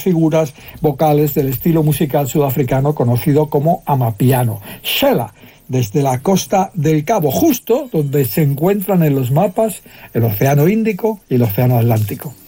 figuras vocales del estilo musical sudafricano conocido como amapiano. Shela, desde la costa del Cabo, justo donde se encuentran en los mapas el Océano Índico y el Océano Atlántico.